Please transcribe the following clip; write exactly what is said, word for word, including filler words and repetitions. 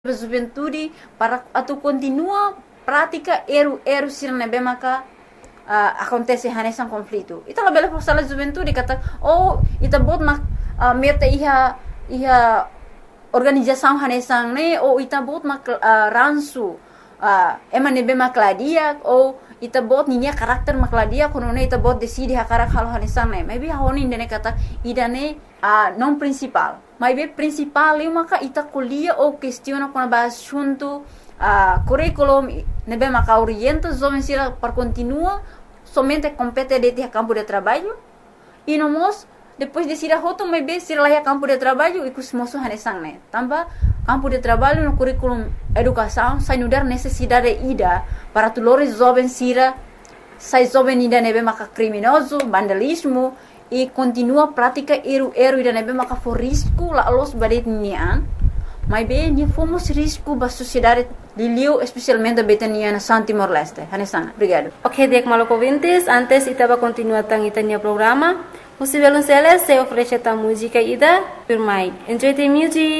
a juventude para atu continua prática eru eru sir nebe maka uh, acontece hanesan conflito. Ita la bela forsala juventude kata oh ita bot mak uh, meta iha iha organização hanesan ne ou ita bot mak uh, ransu uh, ema nebe makladia ou ita bot ninya karakter makladia kono ne ita bot decide hakarak hal hanesan ne. Maybe honi ndene kata idane uh, non principal. Mas bem principal é uma que ita colia ou questiona quando vai junto a currículo nebe maka orienta jovem sila para continua somente compete de campo de trabalho e no mos depois de sira hoto mas bem sila lá campo de trabalho e kus moço hanesang né tamba campo de trabalho no currículo educação sai no dar necessidade ida para tu lores jovem sira sai jovem ida nebe maka criminoso vandalismo e continua a prática eru eru e nebe maka for risco la los badet nian mas bem ni fomos risco ba sociedade de Liu especialmente betania na San Timor Leste hanesana obrigado. Ok, dek maloko ouvintes, antes itaba continua tang itania programa. Você vê se oferece a música ida por mai. Enjoy the music.